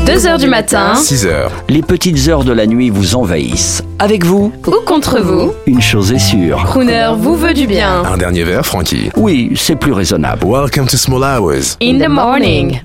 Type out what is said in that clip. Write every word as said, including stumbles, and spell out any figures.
deux heures du matin, six heures. Les petites heures de la nuit vous envahissent. Avec vous, ou contre vous, une chose est sûre. Crooner vous veut du bien. Un dernier verre, Frankie. Oui, c'est plus raisonnable. Welcome to Small Hours. In the morning.